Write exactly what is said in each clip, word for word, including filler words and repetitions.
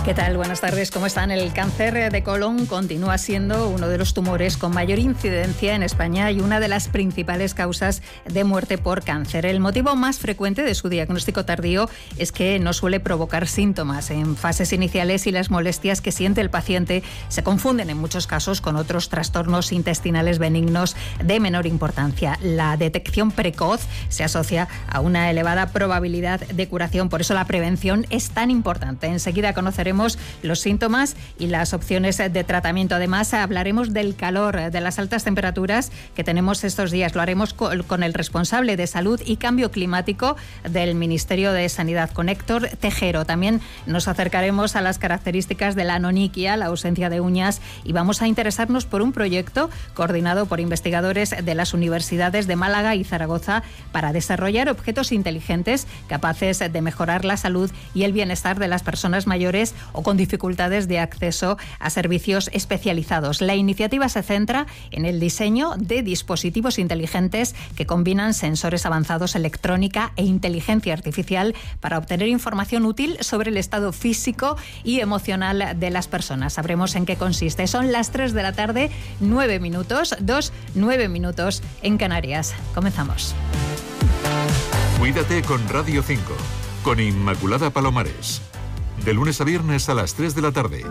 ¿Qué tal? Buenas tardes, ¿cómo están? El cáncer de colon continúa siendo uno de los tumores con mayor incidencia en España y una de las principales causas de muerte por cáncer. El motivo más frecuente de su diagnóstico tardío es que no suele provocar síntomas en fases iniciales y las molestias que siente el paciente se confunden en muchos casos con otros trastornos intestinales benignos de menor importancia. La detección precoz se asocia a una elevada probabilidad de curación, por eso la prevención es tan importante. Enseguida conoceremos los síntomas y las opciones de tratamiento. Además, hablaremos del calor, de las altas temperaturas que tenemos estos días. Lo haremos con el responsable de Salud y Cambio Climático del Ministerio de Sanidad, con Héctor Tejero. También nos acercaremos a las características de la anonyquia, la ausencia de uñas, y vamos a interesarnos por un proyecto coordinado por investigadores de las universidades de Málaga y Zaragoza para desarrollar objetos inteligentes capaces de mejorar la salud y el bienestar de las personas mayores o con dificultades de acceso a servicios especializados. La iniciativa se centra en el diseño de dispositivos inteligentes que combinan sensores avanzados, electrónica e inteligencia artificial para obtener información útil sobre el estado físico y emocional de las personas. Sabremos en qué consiste. Son las tres de la tarde, nueve minutos, dos, nueve minutos en Canarias. Comenzamos. Cuídate con Radio cinco, con Inmaculada Palomares. De lunes a viernes a las tres de la tarde.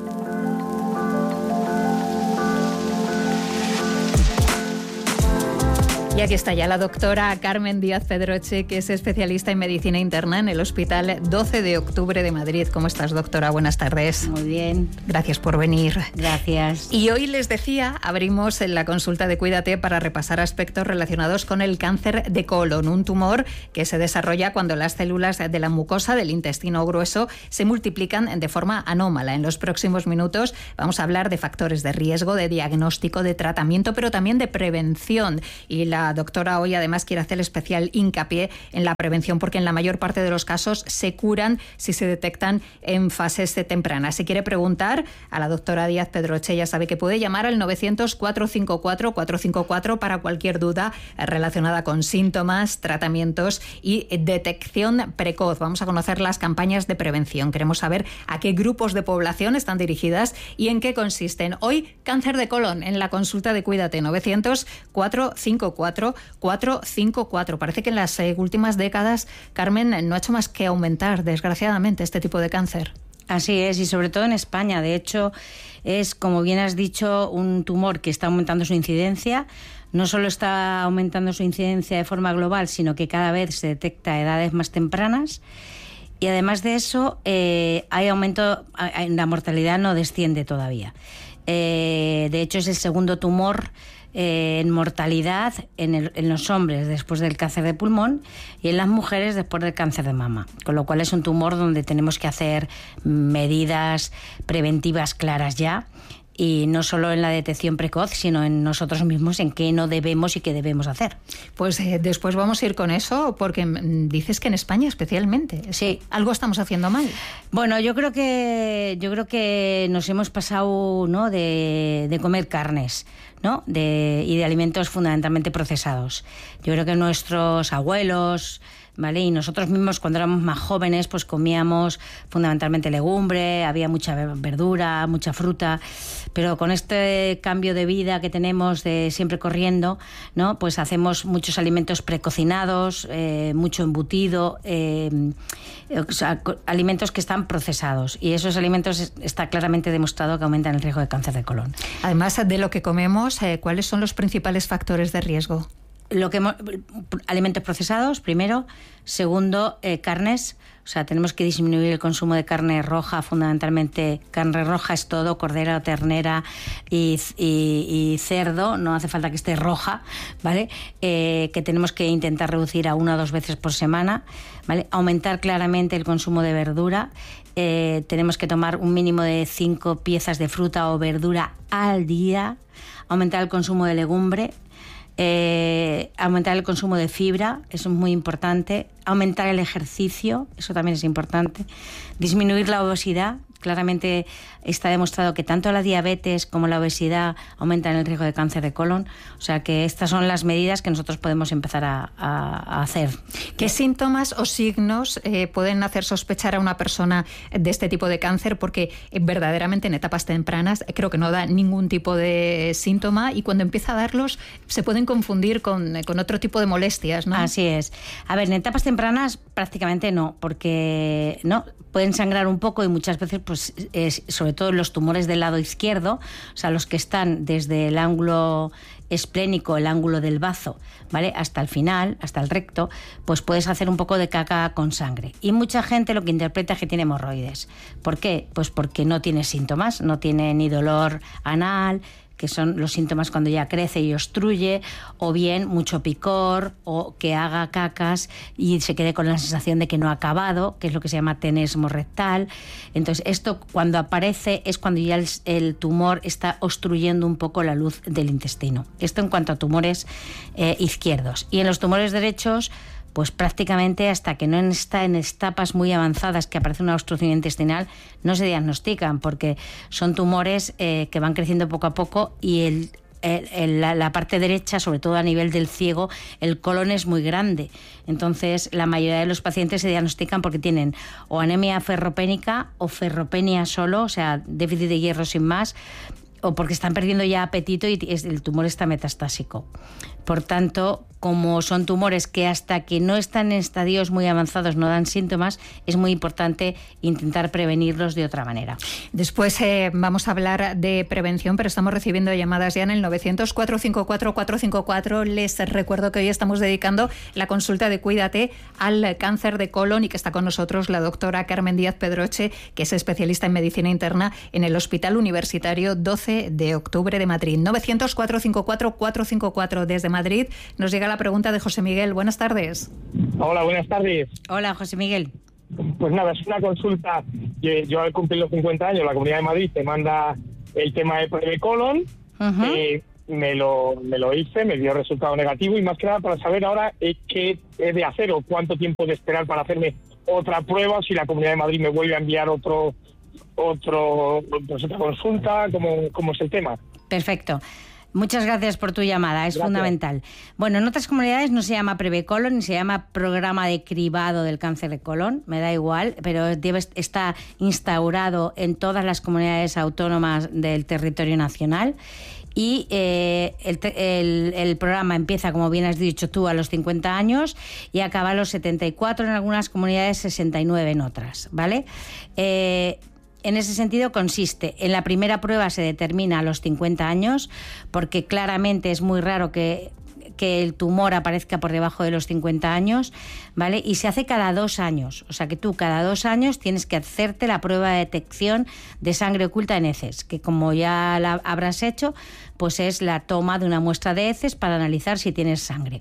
Y aquí está ya la doctora Carmen Díaz Pedroche, que es especialista en medicina interna en el Hospital doce de octubre de Madrid. ¿Cómo estás, doctora? Buenas tardes. Muy bien. Gracias por venir. Gracias. Y hoy les decía, abrimos en la consulta de Cuídate para repasar aspectos relacionados con el cáncer de colon, un tumor que se desarrolla cuando las células de la mucosa del intestino grueso se multiplican de forma anómala. En los próximos minutos vamos a hablar de factores de riesgo, de diagnóstico, de tratamiento, pero también de prevención. Y la La doctora hoy además quiere hacer especial hincapié en la prevención, porque en la mayor parte de los casos se curan si se detectan en fases tempranas. Si quiere preguntar a la doctora Díaz Pedroche, ya sabe que puede llamar al novecientos, cuatrocientos cincuenta y cuatro, cuatrocientos cincuenta y cuatro para cualquier duda relacionada con síntomas, tratamientos y detección precoz. Vamos a conocer las campañas de prevención. Queremos saber a qué grupos de población están dirigidas y en qué consisten. Hoy, cáncer de colon en la consulta de Cuídate, novecientos, cuatrocientos cincuenta y cuatro, cuatrocientos cincuenta y cuatro. Parece que en las eh, últimas décadas, Carmen, no ha hecho más que aumentar, desgraciadamente, este tipo de cáncer. Así es, y sobre todo en España. De hecho, es, como bien has dicho, un tumor que está aumentando su incidencia. No solo está aumentando su incidencia de forma global, sino que cada vez se detecta a edades más tempranas. Y además de eso, eh, hay aumento, la mortalidad no desciende todavía. Eh, de hecho, es el segundo tumor Eh, en mortalidad en, el, en los hombres después del cáncer de pulmón y en las mujeres después del cáncer de mama, con lo cual es un tumor donde tenemos que hacer medidas preventivas claras ya, y no solo en la detección precoz, sino en nosotros mismos, en qué no debemos y qué debemos hacer. Pues eh, después vamos a ir con eso, porque mm, dices que en España especialmente, sí, algo estamos haciendo mal. Bueno, yo creo que yo creo que nos hemos pasado, ¿no?, de, de comer carnes, ¿no?, de, y de alimentos fundamentalmente procesados. Yo creo que nuestros abuelos, ¿vale?, y nosotros mismos cuando éramos más jóvenes pues comíamos fundamentalmente legumbre, había mucha verdura, mucha fruta, pero con este cambio de vida que tenemos de siempre corriendo, ¿no?, pues hacemos muchos alimentos precocinados, eh, mucho embutido, eh, o sea, alimentos que están procesados, y esos alimentos está claramente demostrado que aumentan el riesgo de cáncer de colon. Además de lo que comemos, eh, ¿cuáles son los principales factores de riesgo? Lo que alimentos procesados, primero. Segundo, eh, carnes. O sea, tenemos que disminuir el consumo de carne roja, fundamentalmente. Carne roja es todo, cordera, ternera y, y, y cerdo. No hace falta que esté roja, ¿vale? Eh, que tenemos que intentar reducir a una o dos veces por semana, ¿vale? Aumentar claramente el consumo de verdura. Eh, tenemos que tomar un mínimo de cinco piezas de fruta o verdura al día. Aumentar el consumo de legumbre. Eh, aumentar el consumo de fibra, eso es muy importante. Aumentar el ejercicio, eso también es importante. Disminuir la obesidad, claramente está demostrado que tanto la diabetes como la obesidad aumentan el riesgo de cáncer de colon. O sea que estas son las medidas que nosotros podemos empezar a, a, a hacer. ¿Qué síntomas o signos eh, pueden hacer sospechar a una persona de este tipo de cáncer? Porque eh, verdaderamente en etapas tempranas eh, creo que no da ningún tipo de síntoma y cuando empieza a darlos se pueden confundir con, eh, con otro tipo de molestias, ¿no? Así es. A ver, en etapas tempranas prácticamente no, porque no pueden sangrar un poco y muchas veces, pues, es, sobre todo los tumores del lado izquierdo, o sea, los que están desde el ángulo esplénico, el ángulo del bazo, ¿vale?, hasta el final, hasta el recto, pues puedes hacer un poco de caca con sangre. Y mucha gente lo que interpreta es que tiene hemorroides. ¿Por qué? Pues porque no tiene síntomas, no tiene ni dolor anal, que son los síntomas cuando ya crece y obstruye, o bien mucho picor, o que haga cacas y se quede con la sensación de que no ha acabado, que es lo que se llama tenesmo rectal. Entonces, esto cuando aparece es cuando ya el, el tumor está obstruyendo un poco la luz del intestino. Esto en cuanto a tumores eh, izquierdos. Y en los tumores derechos, pues prácticamente hasta que no está en etapas muy avanzadas que aparece una obstrucción intestinal, no se diagnostican, porque son tumores eh, que van creciendo poco a poco y el, el, el, la, la parte derecha, sobre todo a nivel del ciego, el colon es muy grande. Entonces, la mayoría de los pacientes se diagnostican porque tienen o anemia ferropénica o ferropenia solo, o sea, déficit de hierro sin más, o porque están perdiendo ya apetito y el tumor está metastásico. Por tanto, como son tumores que hasta que no están en estadios muy avanzados no dan síntomas, es muy importante intentar prevenirlos de otra manera. Después eh, vamos a hablar de prevención, pero estamos recibiendo llamadas ya en el novecientos, cuatrocientos cincuenta y cuatro, cuatrocientos cincuenta y cuatro. Les recuerdo que hoy estamos dedicando la consulta de Cuídate al cáncer de colon y que está con nosotros la doctora Carmen Díaz Pedroche, que es especialista en medicina interna en el Hospital Universitario doce de octubre de Madrid. novecientos, cuatrocientos cincuenta y cuatro, cuatrocientos cincuenta y cuatro desde Madrid. Nos llega la pregunta de José Miguel. Buenas tardes. Hola, buenas tardes. Hola, José Miguel. Pues nada, es una consulta. Yo al cumplir los cincuenta años, la Comunidad de Madrid te manda el tema de precolon. Uh-huh. eh, me lo me lo hice, me dio resultado negativo y más que nada para saber ahora eh, qué he de hacer o cuánto tiempo de esperar para hacerme otra prueba, o si la Comunidad de Madrid me vuelve a enviar otro otro pues otra consulta, ¿cómo, cómo es el tema? Perfecto. Muchas gracias por tu llamada, es gracias. Fundamental. Bueno, en otras comunidades no se llama Prevecolon ni se llama Programa de Cribado del Cáncer de Colon, me da igual, pero debe está instaurado en todas las comunidades autónomas del territorio nacional. Y eh, el, el, el programa empieza, como bien has dicho tú, a los cincuenta años y acaba a los setenta y cuatro en algunas comunidades, sesenta y nueve en otras, ¿vale? Eh, En ese sentido consiste, en la primera prueba se determina a los cincuenta años, porque claramente es muy raro que, que el tumor aparezca por debajo de los cincuenta años, ¿vale? Y se hace cada dos años, o sea que tú cada dos años tienes que hacerte la prueba de detección de sangre oculta en heces, que como ya la habrás hecho, pues es la toma de una muestra de heces para analizar si tienes sangre.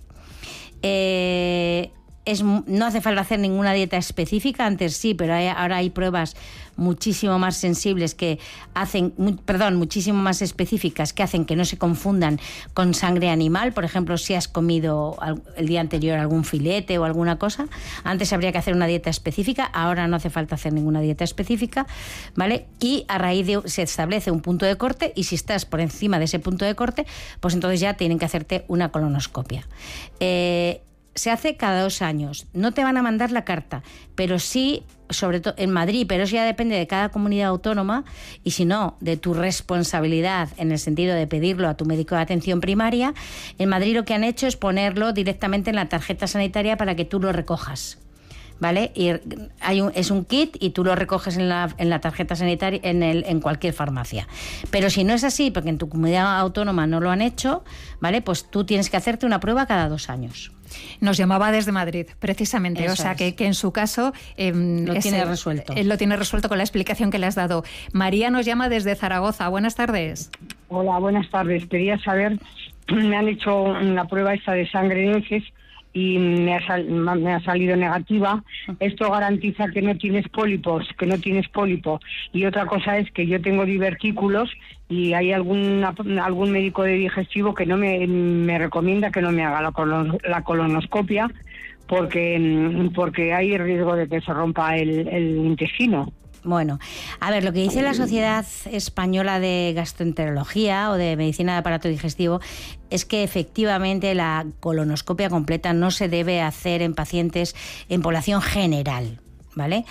Eh... Es, no hace falta hacer ninguna dieta específica, antes sí, pero hay, ahora hay pruebas muchísimo más sensibles que hacen, perdón, muchísimo más específicas que hacen que no se confundan con sangre animal. Por ejemplo, si has comido el día anterior algún filete o alguna cosa, antes habría que hacer una dieta específica, ahora no hace falta hacer ninguna dieta específica, ¿vale? Y a raíz de se establece un punto de corte y si estás por encima de ese punto de corte, pues entonces ya tienen que hacerte una colonoscopia. Eh, Se hace cada dos años. No te van a mandar la carta, pero sí, sobre todo en Madrid, pero eso ya depende de cada comunidad autónoma y si no, de tu responsabilidad en el sentido de pedirlo a tu médico de atención primaria. En Madrid lo que han hecho es ponerlo directamente en la tarjeta sanitaria para que tú lo recojas. ¿Vale? Y hay un, es un kit y tú lo recoges en la, en la tarjeta sanitaria en, el, en cualquier farmacia. Pero si no es así, porque en tu comunidad autónoma no lo han hecho, ¿vale? Pues tú tienes que hacerte una prueba cada dos años. Nos llamaba desde Madrid, precisamente. Eso o sea, es. que, que en su caso... Eh, lo ese, tiene resuelto. Eh, lo tiene resuelto con la explicación que le has dado. María nos llama desde Zaragoza. Buenas tardes. Hola, buenas tardes. Quería saber, me han hecho una prueba esta de sangre en heces y me ha, sal, me ha salido negativa. Esto garantiza que no tienes pólipos, que no tienes pólipo. Y otra cosa es que yo tengo divertículos y hay algún algún médico de digestivo que no me, me recomienda que no me haga la, colon, la colonoscopia porque porque hay riesgo de que se rompa el, el intestino. Bueno, a ver, lo que dice la Sociedad Española de Gastroenterología o de Medicina de Aparato Digestivo es que efectivamente la colonoscopia completa no se debe hacer en pacientes en población general, ¿vale?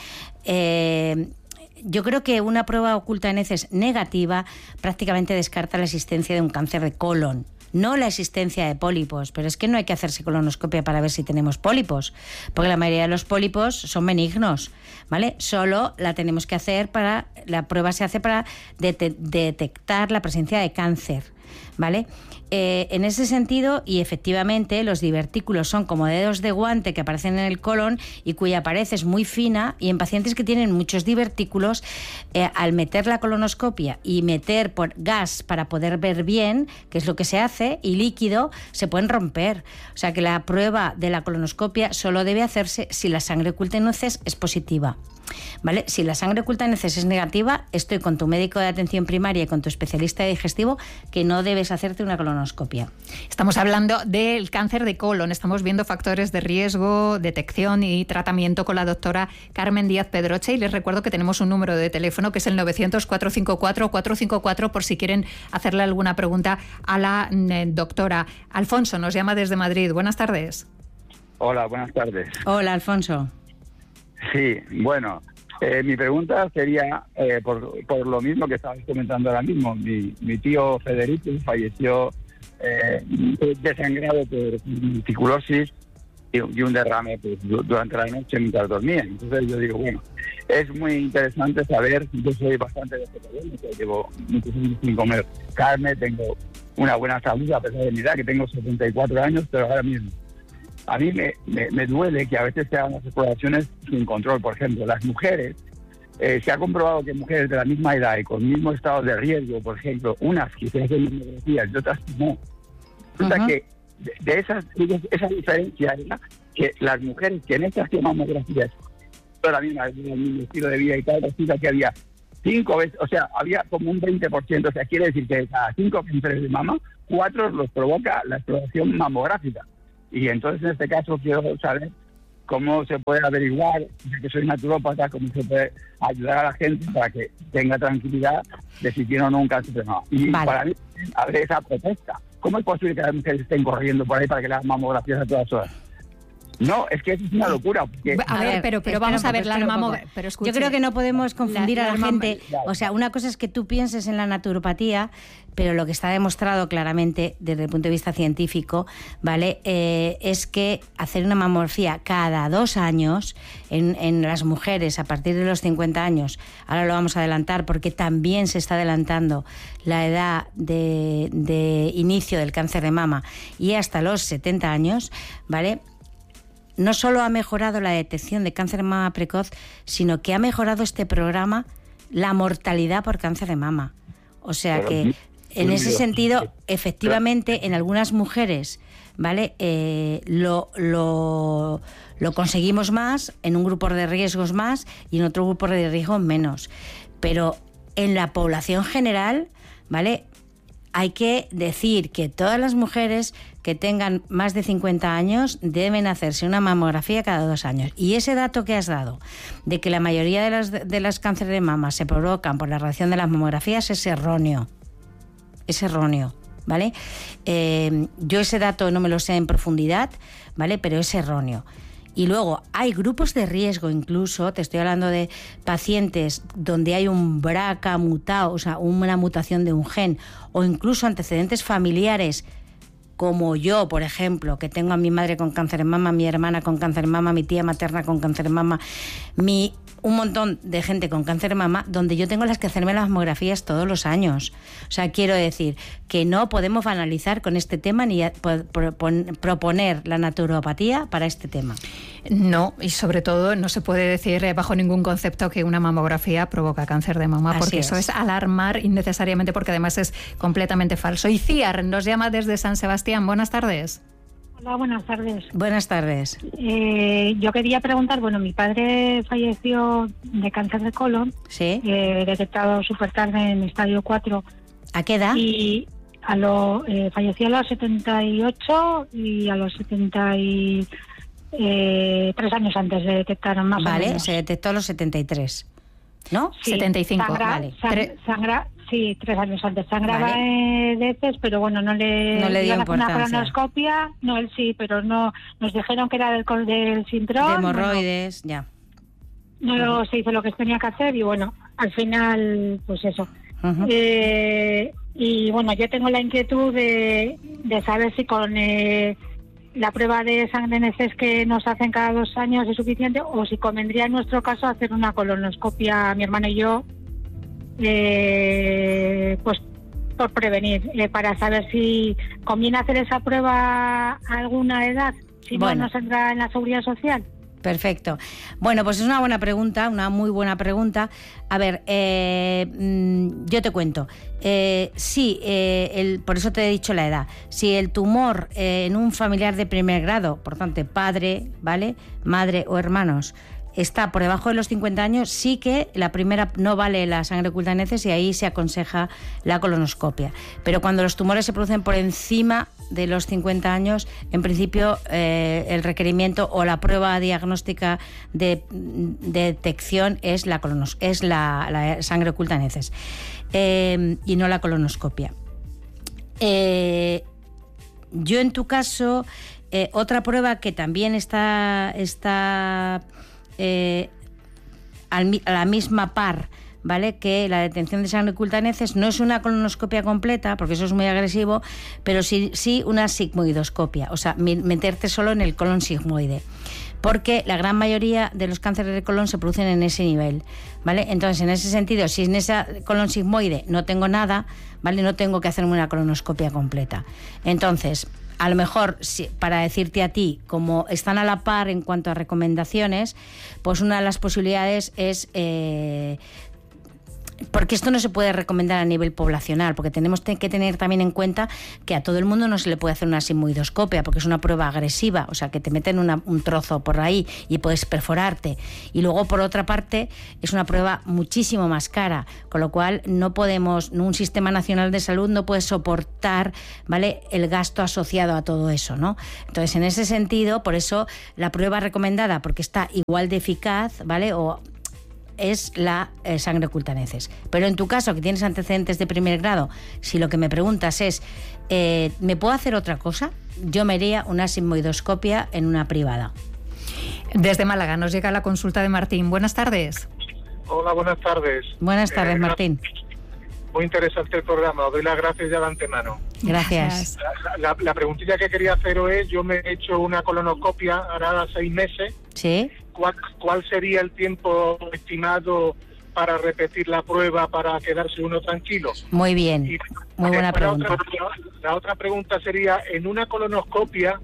Eh, yo creo que una prueba oculta en heces negativa prácticamente descarta la existencia de un cáncer de colon. No la existencia de pólipos, pero es que no hay que hacerse colonoscopia para ver si tenemos pólipos, porque la mayoría de los pólipos son benignos, ¿vale? Solo la tenemos que hacer para, la prueba se hace para det- detectar la presencia de cáncer, ¿vale? Eh, en ese sentido, y efectivamente, los divertículos son como dedos de guante que aparecen en el colon y cuya pared es muy fina, y en pacientes que tienen muchos divertículos, eh, al meter la colonoscopia y meter por gas para poder ver bien, que es lo que se hace, y líquido, se pueden romper. O sea que la prueba de la colonoscopia solo debe hacerse si la sangre oculta en heces es positiva. ¿Vale? Si la sangre oculta en heces es negativa, estoy con tu médico de atención primaria y con tu especialista de digestivo que no debes hacerte una colonoscopia. Estamos hablando del cáncer de colon, estamos viendo factores de riesgo, detección y tratamiento con la doctora Carmen Díaz Pedroche, y les recuerdo que tenemos un número de teléfono que es el novecientos, cuatrocientos cincuenta y cuatro, cuatrocientos cincuenta y cuatro por si quieren hacerle alguna pregunta a la eh, doctora. Alfonso nos llama desde Madrid. Buenas tardes. Hola, buenas tardes. Hola, Alfonso. Sí, bueno, eh, mi pregunta sería eh, por, por lo mismo que estabas comentando ahora mismo. Mi, mi tío Federico falleció eh, desangrado por tuberculosis y, y un derrame pues, durante la noche mientras dormía. Entonces yo digo, bueno, es muy interesante saber, yo soy bastante vegetariano, llevo muchos años sin comer carne, tengo una buena salud a pesar de mi edad, que tengo setenta y cuatro años, pero ahora mismo a mí me, me, me duele que a veces se hagan las exploraciones sin control. Por ejemplo, las mujeres, eh, se ha comprobado que mujeres de la misma edad y con mismo estado de riesgo, por ejemplo, unas que se hacen mamografías y otras no. Resulta uh-huh. que de, de esas, esa diferencia era que las mujeres que en estas mamografías, toda la misma, el mismo estilo de vida y tal, resulta que había cinco veces, o sea, había como un veinte por ciento, o sea, quiere decir que cada cinco cánceres de mama, cuatro los provoca la exploración mamográfica. Y entonces, en este caso, quiero saber cómo se puede averiguar, ya que soy naturópata, cómo se puede ayudar a la gente para que tenga tranquilidad de si tiene o no un cáncer de mama. Y vale. Para mí, haber esa protesta. ¿Cómo es posible que las mujeres estén corriendo por ahí para que las mamografías a todas horas? No, es que eso es una locura. Porque... A ver, pero, pero vamos a ver las mamografías. Yo creo que no podemos confundir la, a la, la gente. Claro. O sea, una cosa es que tú pienses en la naturopatía, pero lo que está demostrado claramente desde el punto de vista científico, ¿vale? Eh, es que hacer una mamografía cada dos años en, en las mujeres a partir de los cincuenta años, ahora lo vamos a adelantar porque también se está adelantando la edad de, de inicio del cáncer de mama y hasta los setenta años, ¿vale? No solo ha mejorado la detección de cáncer de mama precoz, sino que ha mejorado este programa la mortalidad por cáncer de mama. O sea que, en ese sentido, efectivamente, en algunas mujeres, ¿vale? Eh, lo, lo, lo conseguimos más, en un grupo de riesgos más y en otro grupo de riesgos menos. Pero en la población general, ¿vale? Hay que decir que todas las mujeres que tengan más de cincuenta años deben hacerse una mamografía cada dos años. Y ese dato que has dado, de que la mayoría de las, de las cánceres de mama se provocan por la radiación de las mamografías, es erróneo. Es erróneo, ¿vale? Eh, yo ese dato no me lo sé en profundidad, ¿vale? Pero es erróneo. Y luego hay grupos de riesgo, incluso, te estoy hablando de pacientes donde hay un B R C A mutado, o sea, una mutación de un gen, o incluso antecedentes familiares, como yo, por ejemplo, que tengo a mi madre con cáncer de mama, mi hermana con cáncer de mama, mi tía materna con cáncer de mama, mi, un montón de gente con cáncer de mama, donde yo tengo las que hacerme las mamografías todos los años. O sea, quiero decir que no podemos banalizar con este tema ni proponer la naturopatía para este tema. No, y sobre todo no se puede decir bajo ningún concepto que una mamografía provoca cáncer de mama, porque es. Eso es alarmar innecesariamente, porque además es completamente falso. Y Ciar nos llama desde San Sebastián. Buenas tardes. Hola, buenas tardes. Buenas tardes. Eh, yo quería preguntar, bueno, mi padre falleció de cáncer de colon, ¿sí? eh, detectado súper tarde en estadio cuatro. ¿A qué edad? Y a lo, eh, falleció a los setenta y ocho y a los setenta y tres años antes de detectar más vale, o menos. Se detectó a los setenta y tres. ¿no? Sí, setenta y cinco, sangra, vale. Sang, Tre- sangra, sí, tres años antes. Sangraba Vale. eh, de heces, pero bueno, no le, No le dio iban a hacer una importancia. colonoscopia. No, él sí, pero no nos dijeron que era del, col- del De síndrome. hemorroides, ya. No, no se hizo lo que tenía que hacer y bueno, al final, pues eso. Ujú. Eh, y bueno, yo tengo la inquietud de, de saber si con eh, la prueba de sangre en heces que nos hacen cada dos años es suficiente o si convendría en nuestro caso hacer una colonoscopia, mi hermana y yo, eh, pues por prevenir, eh, para saber si conviene hacer esa prueba a alguna edad, si Bueno. no nos entra en la seguridad social. Perfecto. Bueno, pues es una buena pregunta, una muy buena pregunta. A ver, eh, mm, yo te cuento. Eh, sí, eh, el, por eso te he dicho la edad. Si el tumor eh, en un familiar de primer grado, por tanto, padre, ¿vale? Madre o hermanos, está por debajo de los cincuenta años, sí que la primera no vale la sangre oculta en heces y ahí se aconseja la colonoscopia. Pero cuando los tumores se producen por encima de los cincuenta años, en principio eh, el requerimiento o la prueba diagnóstica de, de detección es la, colonos, es la, la sangre oculta en heces eh, y no la colonoscopia. Eh, yo en tu caso, eh, otra prueba que también está... está Eh, al, a la misma par, ¿vale? Que la detención de sangre oculta en heces no es una colonoscopia completa, porque eso es muy agresivo, pero sí, sí una sigmoidoscopia, o sea, meterte solo en el colon sigmoide, porque la gran mayoría de los cánceres de colon se producen en ese nivel, ¿vale? Entonces, en ese sentido, si en esa colon sigmoide no tengo nada, ¿vale? No tengo que hacerme una colonoscopia completa. Entonces, a lo mejor, si, para decirte a ti, como están a la par en cuanto a recomendaciones, pues una de las posibilidades es... Eh, porque esto no se puede recomendar a nivel poblacional, porque tenemos que tener también en cuenta que a todo el mundo no se le puede hacer una sigmoidoscopia, porque es una prueba agresiva, o sea, que te meten una, un trozo por ahí y puedes perforarte. Y luego, por otra parte, es una prueba muchísimo más cara, con lo cual no podemos, un sistema nacional de salud no puede soportar, ¿vale?, el gasto asociado a todo eso, ¿no? Entonces, en ese sentido, por eso la prueba recomendada, porque está igual de eficaz, ¿vale?, o es la eh, sangre oculta en heces. Pero en tu caso, que tienes antecedentes de primer grado, si lo que me preguntas es eh, ¿me puedo hacer otra cosa?, yo me haría una sigmoidoscopia en una privada. Desde Málaga nos llega la consulta de Martín. Buenas tardes. Hola, buenas tardes. Buenas tardes, Eh, Martín. Muy interesante el programa, os doy las gracias ya de antemano. Gracias. La, la, la preguntilla que quería haceros es, yo me he hecho una colonoscopia ahora seis meses. Sí. ¿Cuál, ¿Cuál sería el tiempo estimado para repetir la prueba para quedarse uno tranquilo? Muy bien, Y, muy buena pregunta. La otra, la otra pregunta sería, ¿en una colonoscopia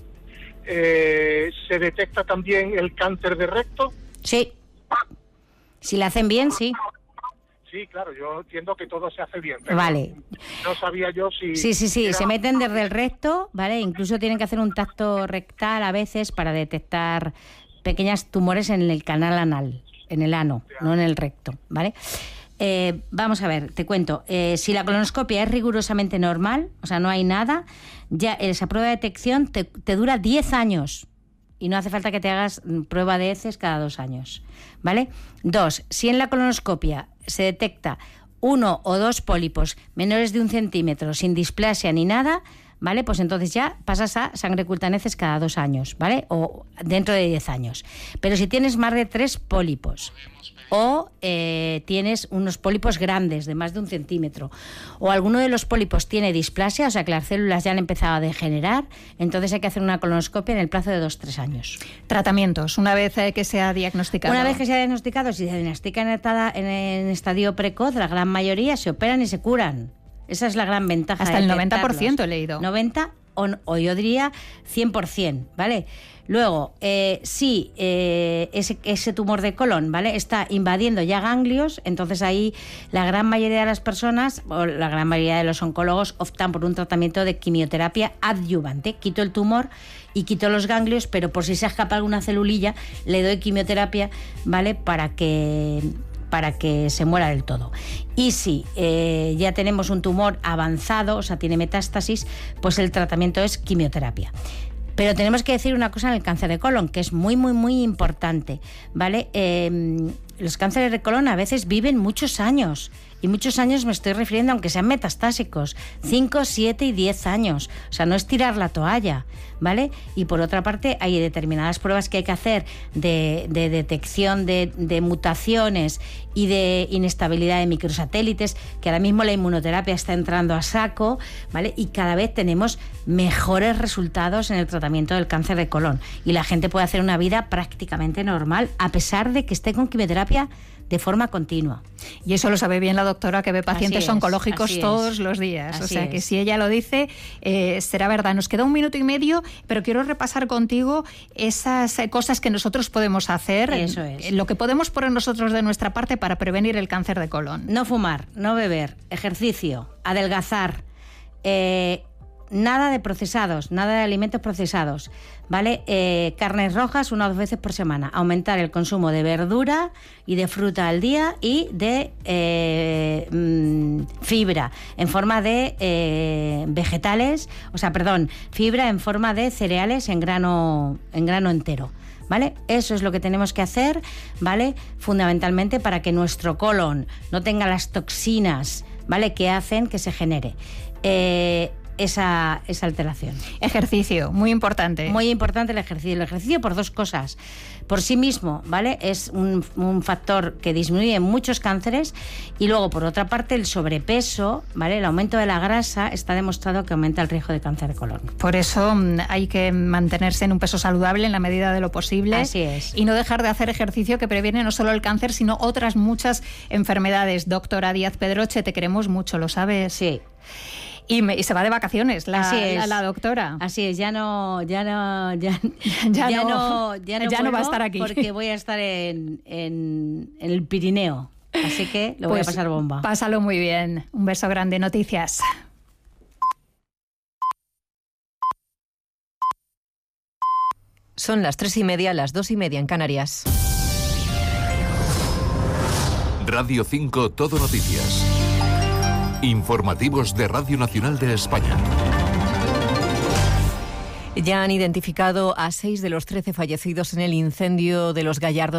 eh, se detecta también el cáncer de recto? Sí. Si la hacen bien, sí. Sí, claro, yo entiendo que todo se hace bien. Vale. No sabía yo si... Sí, sí, sí, era... se meten desde el recto, ¿vale? Incluso tienen que hacer un tacto rectal a veces para detectar pequeños tumores en el canal anal, en el ano, ya. No en el recto, ¿vale? Eh, vamos a ver, te cuento. Eh, si la colonoscopia es rigurosamente normal, o sea, no hay nada, ya esa prueba de detección te, te dura diez años. Y no hace falta que te hagas prueba de heces cada dos años, ¿vale? Dos, si en la colonoscopia se detecta uno o dos pólipos menores de un centímetro sin displasia ni nada, ¿vale? Pues entonces ya pasas a sangre oculta en heces cada dos años, ¿vale? O dentro de diez años. Pero si tienes más de tres pólipos o eh, tienes unos pólipos grandes de más de un centímetro o alguno de los pólipos tiene displasia, o sea que las células ya han empezado a degenerar, entonces hay que hacer una colonoscopia en el plazo de dos a tres años. Tratamientos, una vez eh, que se ha diagnosticado. Una vez que se ha diagnosticado, si se diagnostica en, etada, en, en estadio precoz, la gran mayoría se operan y se curan. Esa es la gran ventaja. Hasta el noventa por ciento he leído. noventa o, o yo diría cien por ciento, ¿vale? Luego, eh, si eh, ese, ese tumor de colon, ¿vale?, está invadiendo ya ganglios, entonces ahí la gran mayoría de las personas, o la gran mayoría de los oncólogos, optan por un tratamiento de quimioterapia adyuvante. Quito el tumor y quito los ganglios, pero por si se escapa alguna celulilla, le doy quimioterapia, ¿vale?, para que... para que se muera del todo. Y si eh, ya tenemos un tumor avanzado, o sea, tiene metástasis, pues el tratamiento es quimioterapia. Pero tenemos que decir una cosa en el cáncer de colon, que es muy, muy, muy importante, ¿vale? Eh, los cánceres de colon a veces viven muchos años. Y muchos años me estoy refiriendo, aunque sean metastásicos, cinco, siete y diez años. O sea, no es tirar la toalla, ¿vale? Y por otra parte, hay determinadas pruebas que hay que hacer de, de detección de, de mutaciones y de inestabilidad de microsatélites, que ahora mismo la inmunoterapia está entrando a saco, ¿vale? Y cada vez tenemos mejores resultados en el tratamiento del cáncer de colon. Y la gente puede hacer una vida prácticamente normal, a pesar de que esté con quimioterapia de forma continua. Y eso lo sabe bien la doctora, que ve pacientes es, oncológicos todos es. los días. Así o sea, es. que si ella lo dice, eh, será verdad. Nos queda un minuto y medio, pero quiero repasar contigo esas eh, cosas que nosotros podemos hacer, Eso es. lo que podemos poner nosotros de nuestra parte para prevenir el cáncer de colon. No fumar, no beber, ejercicio, adelgazar, eh, nada de procesados, nada de alimentos procesados, ¿vale? Eh, carnes rojas una o dos veces por semana. Aumentar el consumo de verdura y de fruta al día y de eh, mmm, fibra en forma de eh, vegetales, o sea, perdón, fibra en forma de cereales en grano, en grano entero. ¿Vale? Eso es lo que tenemos que hacer, ¿vale? Fundamentalmente para que nuestro colon no tenga las toxinas, ¿vale?, que hacen que se genere eh, esa, esa alteración. Ejercicio, muy importante. Muy importante el ejercicio. El ejercicio por dos cosas. Por sí mismo, ¿vale? Es un, un factor que disminuye muchos cánceres, y luego, por otra parte, el sobrepeso, ¿vale? El aumento de la grasa está demostrado que aumenta el riesgo de cáncer de colon. Por eso hay que mantenerse en un peso saludable en la medida de lo posible. Así es. Y no dejar de hacer ejercicio, que previene no solo el cáncer, sino otras muchas enfermedades. Doctora Díaz Pedroche, te queremos mucho, ¿lo sabes? Sí. Y, me, y se va de vacaciones la, Así es. la, la doctora. Así es, ya no, ya no, ya, ya, ya no, no, ya no, ya no va a estar aquí. Porque voy a estar en, en, en el Pirineo. Así que lo pues voy a pasar bomba. Pásalo muy bien. Un beso grande. Noticias. Son las tres y media, las dos y media en Canarias. Radio cinco Todo Noticias. Informativos de Radio Nacional de España. Ya han identificado a seis de los trece fallecidos en el incendio de los Gallardos